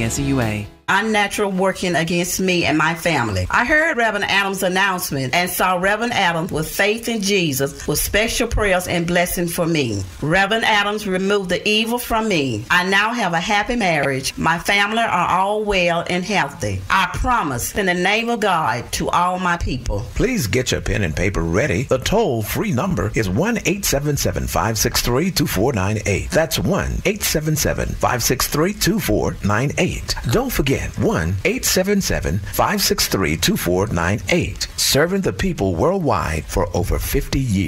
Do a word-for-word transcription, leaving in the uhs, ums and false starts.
N C U A. Unnatural working against me and my family. I heard Reverend Adams' announcement and saw Reverend Adams with faith in Jesus with special prayers and blessing for me. Reverend Adams removed the evil from me. I now have a happy marriage. My family are all well and healthy. I promise in the name of God to all my people. Please get your pen and paper ready. The toll-free number is one eight seven seven, five six three, two four nine eight. That's one eight seven seven, five six three, two four nine eight. Don't forget one eight seven seven, five six three, two four nine eight. Serving the people worldwide for over fifty years.